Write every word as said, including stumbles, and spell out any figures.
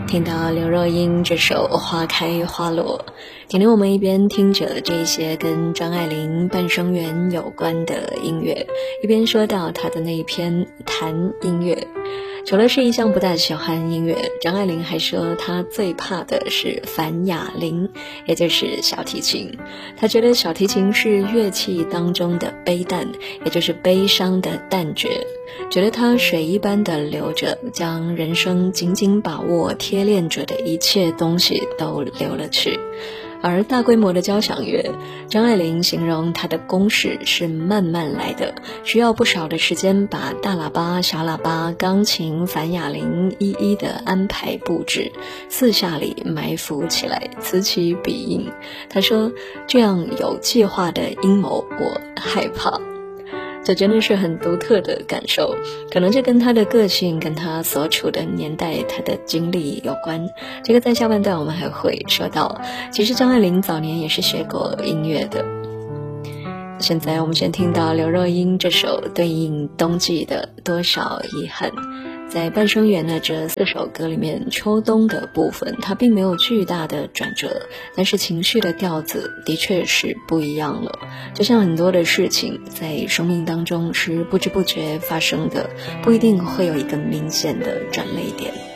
听到刘若英这首《花开花落》，今天我们一边听着这些跟张爱玲半生缘有关的音乐，一边说到她的那一篇谈音乐。除了是一向不大喜欢音乐，张爱玲还说她最怕的是梵哑铃，也就是小提琴。她觉得小提琴是乐器当中的悲旦，也就是悲伤的旦角，觉得它水一般的流着，将人生紧紧把握贴恋着的一切东西都流了去。而大规模的交响乐，张爱玲形容它的公式是慢慢来的，需要不少的时间把大喇叭、小喇叭、钢琴、梵哑铃一一的安排布置，四下里埋伏起来，此起彼应。她说，这样有计划的阴谋我害怕。这真的是很独特的感受，可能这跟他的个性跟他所处的年代他的经历有关。这个在下半段我们还会说到，其实张爱玲早年也是学过音乐的。现在我们先听到刘若英这首对应冬季的多少遗憾。在半生缘的这四首歌里面，秋冬的部分它并没有巨大的转折，但是情绪的调子的确是不一样了。就像很多的事情在生命当中是不知不觉发生的，不一定会有一个明显的转捩点。